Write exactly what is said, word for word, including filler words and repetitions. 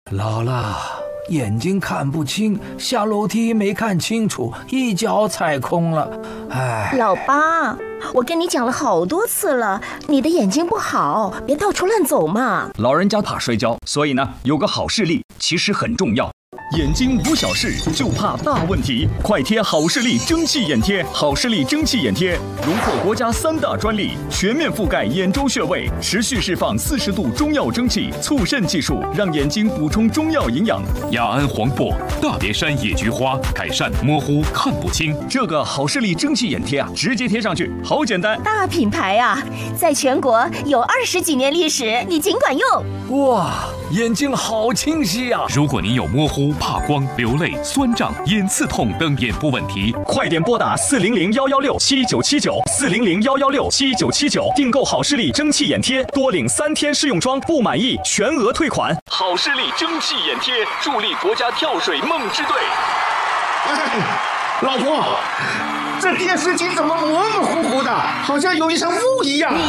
姥姥，眼睛看不清，下楼梯没看清楚，一脚踩空了。哎， 老八，我跟你讲了好多次了，你的眼睛不好，别到处乱走嘛。 老人家怕摔跤，所以呢，有个好视力其实很重要。眼睛无小事，就怕大问题。快贴好视力蒸汽眼贴，好视力蒸汽眼贴荣获国家三大专利，全面覆盖眼周穴位，持续释放四十度中药蒸汽，促渗技术，让眼睛补充中药营养。 雅安黄柏、大别山野菊花，改善模糊看不清。 这个好视力蒸汽眼贴啊，直接贴上去，好简单。 大品牌啊，在全国有二十几年历史，你尽管用。 哇，眼睛好清晰啊！ 如果您有模糊、怕光、流泪、酸胀、眼刺痛等眼部问题， 快点拨打四零零幺幺六七九七九四零零幺幺六七九七九订购好视力蒸汽眼贴，多领三天试用装，不满意全额退款。好视力蒸汽眼贴助力国家跳水梦之队。 哎，老婆，这电视机怎么模模糊糊的，好像有一层雾一样？